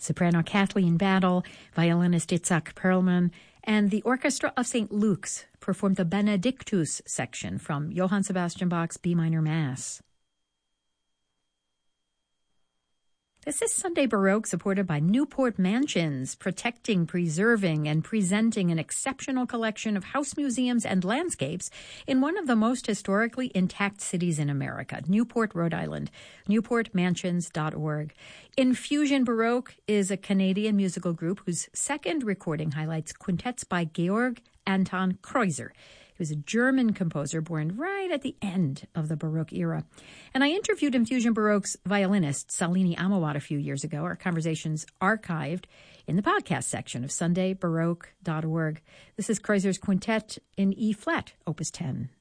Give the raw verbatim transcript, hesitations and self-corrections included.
soprano Kathleen Battle, violinist Itzhak Perlman, and the Orchestra of Saint Luke's performed the Benedictus section from Johann Sebastian Bach's B minor Mass. This is Sunday Baroque, supported by Newport Mansions, protecting, preserving, and presenting an exceptional collection of house museums and landscapes in one of the most historically intact cities in America, Newport, Rhode Island, newport mansions dot org. Infusion Baroque is a Canadian musical group whose second recording highlights quintets by Georg Anton Kreuzer. He was a German composer born right at the end of the Baroque era. And I interviewed Infusion Baroque's violinist, Salini Amawat, a few years ago. Our conversation's archived in the podcast section of sunday baroque dot org. This is Kreuzer's Quintet in E-flat, Opus ten.